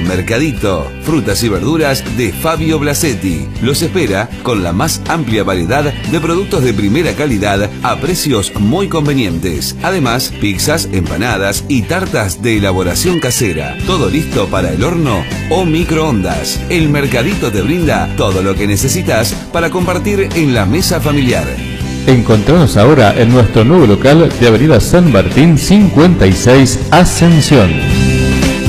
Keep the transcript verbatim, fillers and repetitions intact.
Mercadito, frutas y verduras de Fabio Blasetti. Los espera con la más amplia variedad de productos de primera calidad a precios muy convenientes. Además, pizzas, empanadas y tartas de elaboración casera. Todo listo para el horno o microondas. El Mercadito te brinda todo lo que necesitas para compartir en la mesa familiar. Encontranos ahora en nuestro nuevo local de Avenida San Martín cincuenta y seis, Ascensión.